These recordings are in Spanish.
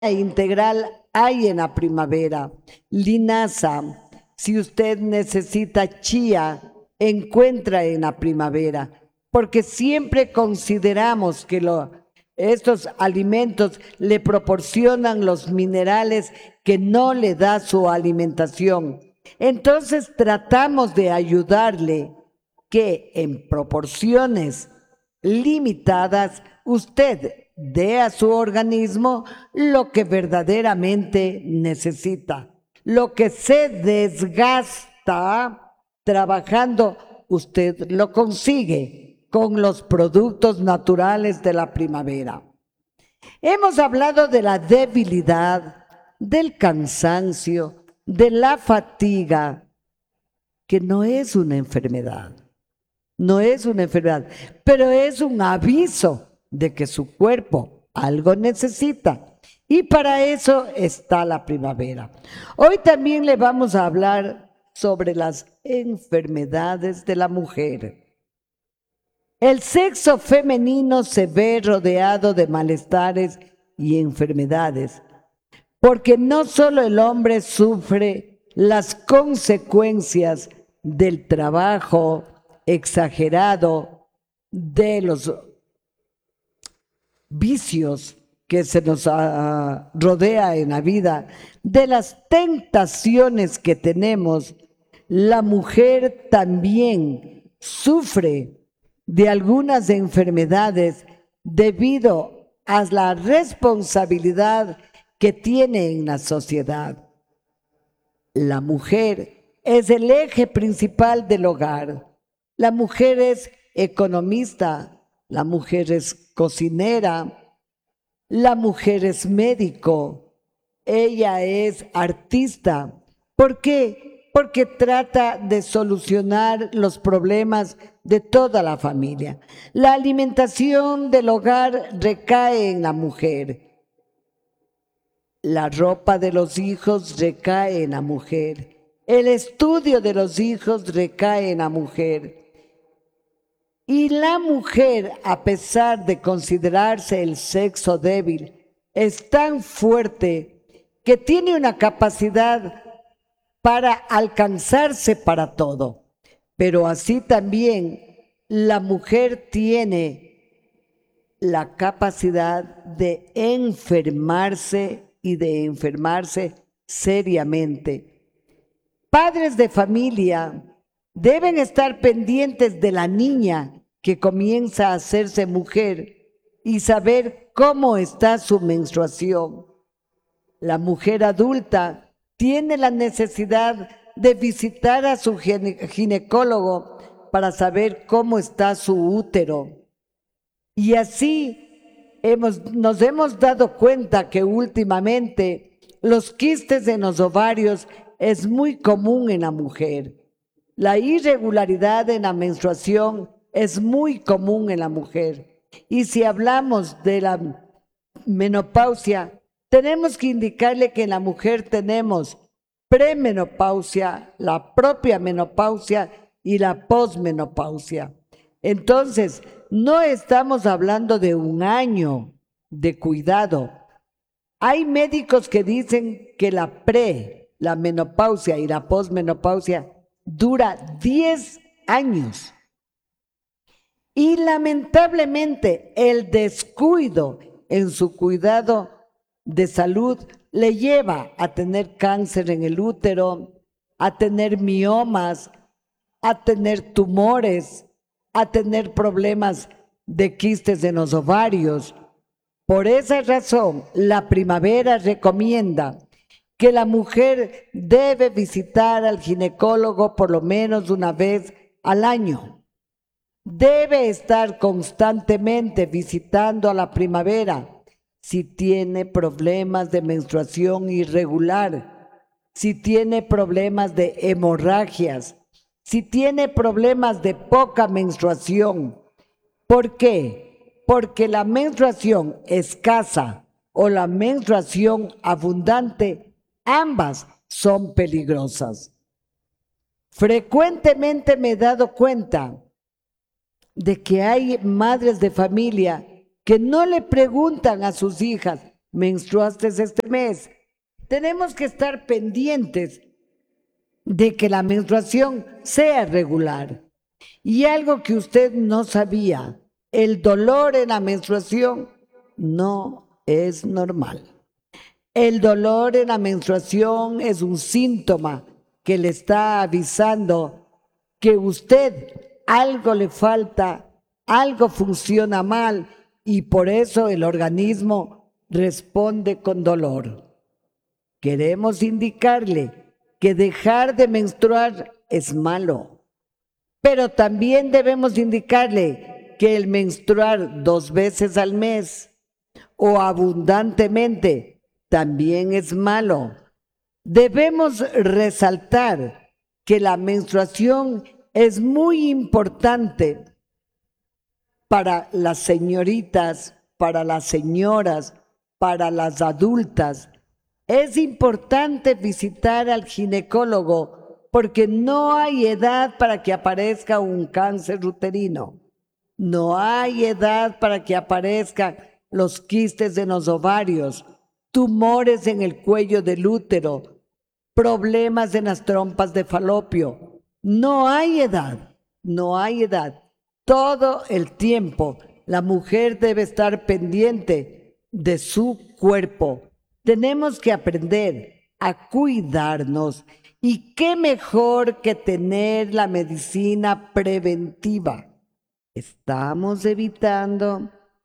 integral hay en la primavera. Linaza, si usted necesita chía, encuentra en la primavera, porque siempre consideramos que estos alimentos le proporcionan los minerales que no le da su alimentación. Entonces tratamos de ayudarle que en proporciones limitadas usted dé a su organismo lo que verdaderamente necesita. Lo que se desgasta trabajando, usted lo consigue con los productos naturales de la primavera. Hemos hablado de la debilidad, del cansancio, de la fatiga, que no es una enfermedad. No es una enfermedad, pero es un aviso de que su cuerpo algo necesita. Y para eso está la primavera. Hoy también le vamos a hablar sobre las enfermedades de la mujer. El sexo femenino se ve rodeado de malestares y enfermedades, porque no solo el hombre sufre las consecuencias del trabajo exagerado, de los vicios que se nos rodea en la vida, de las tentaciones que tenemos, la mujer también sufre de algunas enfermedades debido a la responsabilidad que tiene en la sociedad. La mujer es el eje principal del hogar. La mujer es economista, la mujer es cocinera, la mujer es médico, ella es artista. ¿Por qué? Porque trata de solucionar los problemas de toda la familia. La alimentación del hogar recae en la mujer. La ropa de los hijos recae en la mujer. El estudio de los hijos recae en la mujer. Y la mujer, a pesar de considerarse el sexo débil, es tan fuerte que tiene una capacidad para alcanzarse para todo. Pero así también la mujer tiene la capacidad de enfermarse y de enfermarse seriamente. Padres de familia deben estar pendientes de la niña que comienza a hacerse mujer y saber cómo está su menstruación. La mujer adulta tiene la necesidad de visitar a su ginecólogo para saber cómo está su útero. Y así nos hemos dado cuenta que últimamente los quistes en los ovarios es muy común en la mujer. La irregularidad en la menstruación es muy común en la mujer. Y si hablamos de la menopausia, tenemos que indicarle que en la mujer tenemos premenopausia, la propia menopausia y la posmenopausia. Entonces, no estamos hablando de un año de cuidado. Hay médicos que dicen que la menopausia y la posmenopausia dura 10 años. Y lamentablemente el descuido en su cuidado de salud le lleva a tener cáncer en el útero, a tener miomas, a tener tumores, a tener problemas de quistes en los ovarios. Por esa razón, la primavera recomienda que la mujer debe visitar al ginecólogo por lo menos una vez al año. Debe estar constantemente visitando a la primavera si tiene problemas de menstruación irregular, si tiene problemas de hemorragias, si tiene problemas de poca menstruación. ¿Por qué? Porque la menstruación escasa o la menstruación abundante, ambas son peligrosas. Frecuentemente me he dado cuenta de que hay madres de familia que no le preguntan a sus hijas, menstruaste este mes. Tenemos que estar pendientes de que la menstruación sea regular. Y algo que usted no sabía, el dolor en la menstruación no es normal. El dolor en la menstruación es un síntoma que le está avisando que usted algo le falta, algo funciona mal y por eso el organismo responde con dolor. Queremos indicarle que dejar de menstruar es malo, pero también debemos indicarle que el menstruar 2 veces al mes o abundantemente también es malo. Debemos resaltar que la menstruación es muy importante para las señoritas, para las señoras, para las adultas. Es importante visitar al ginecólogo porque no hay edad para que aparezca un cáncer uterino. No hay edad para que aparezcan los quistes en los ovarios, tumores en el cuello del útero, problemas en las trompas de falopio. No hay edad, no hay edad. Todo el tiempo la mujer debe estar pendiente de su cuerpo. Tenemos que aprender a cuidarnos. ¿Y qué mejor que tener la medicina preventiva? Estamos evitando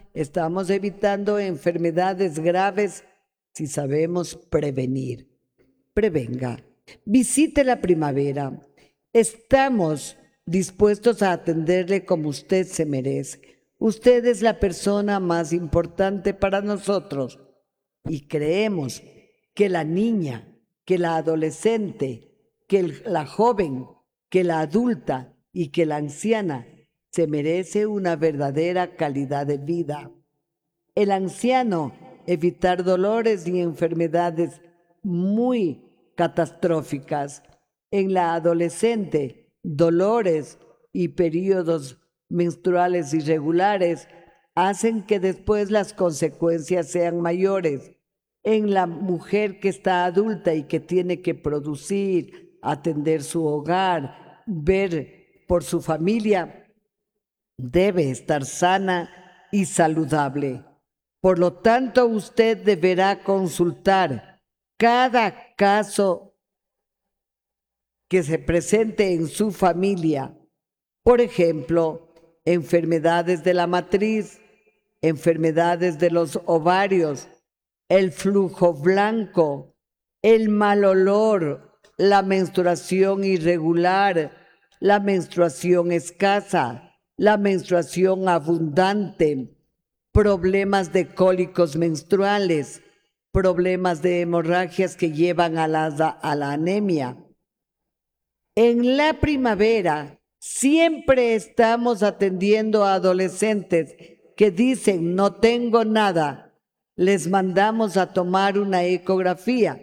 enfermedades graves si sabemos prevenir. Prevenga, visite la primavera. Estamos dispuestos a atenderle como usted se merece. Usted es la persona más importante para nosotros y creemos que la niña, que la adolescente, que la joven, que la adulta y que la anciana se merece una verdadera calidad de vida. El anciano, evitar dolores y enfermedades muy catastróficas. En la adolescente, dolores y periodos menstruales irregulares hacen que después las consecuencias sean mayores. En la mujer que está adulta y que tiene que producir, atender su hogar, ver por su familia, debe estar sana y saludable. Por lo tanto, usted deberá consultar cada caso que se presente en su familia. Por ejemplo, enfermedades de la matriz, enfermedades de los ovarios, el flujo blanco, el mal olor, la menstruación irregular, la menstruación escasa, la menstruación abundante, problemas de cólicos menstruales, problemas de hemorragias que llevan a la anemia. En la primavera siempre estamos atendiendo a adolescentes que dicen no tengo nada. Les mandamos a tomar una ecografía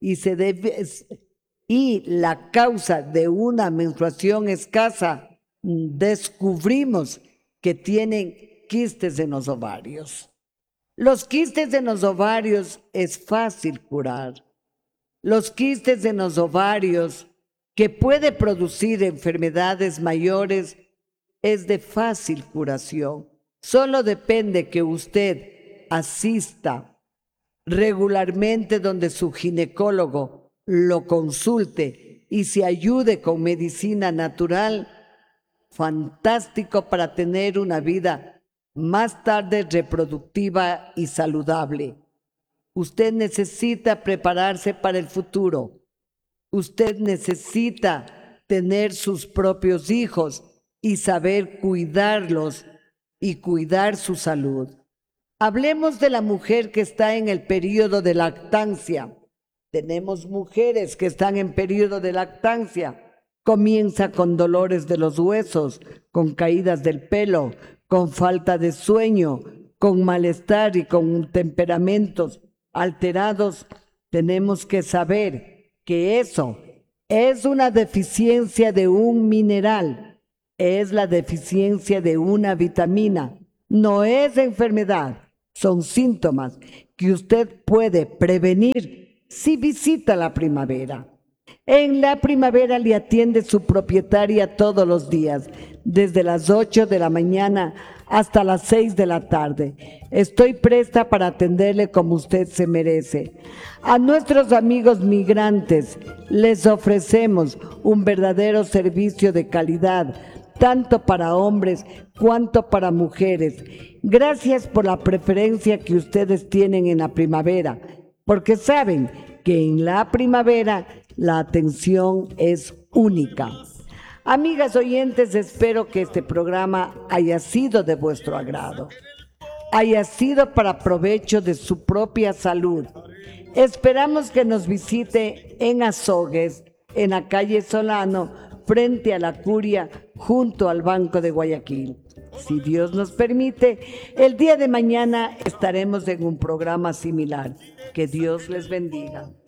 y la causa de una menstruación escasa descubrimos que tienen quistes en los ovarios. Los quistes en los ovarios es fácil curar. Los quistes en los ovarios que puede producir enfermedades mayores es de fácil curación. Solo depende que usted asista regularmente donde su ginecólogo lo consulte y se ayude con medicina natural. Fantástico para tener una vida más tarde reproductiva y saludable. Usted necesita prepararse para el futuro. Usted necesita tener sus propios hijos y saber cuidarlos y cuidar su salud. Hablemos de la mujer que está en el periodo de lactancia. Tenemos mujeres que están en periodo de lactancia. Comienza con dolores de los huesos, con caídas del pelo, con falta de sueño, con malestar y con temperamentos alterados. Tenemos que saber que eso es una deficiencia de un mineral, es la deficiencia de una vitamina, no es enfermedad. Son síntomas que usted puede prevenir si visita la primavera. En la primavera le atiende su propietaria todos los días, desde las 8 de la mañana hasta las 6 de la tarde. Estoy presta para atenderle como usted se merece. A nuestros amigos migrantes les ofrecemos un verdadero servicio de calidad, tanto para hombres cuanto para mujeres. Gracias por la preferencia que ustedes tienen en la primavera, porque saben que en la primavera la atención es única. Amigas oyentes, espero que este programa haya sido de vuestro agrado, haya sido para provecho de su propia salud. Esperamos que nos visite en Azogues, en la calle Solano, frente a la Curia, junto al Banco de Guayaquil. Si Dios nos permite, el día de mañana estaremos en un programa similar. Que Dios les bendiga.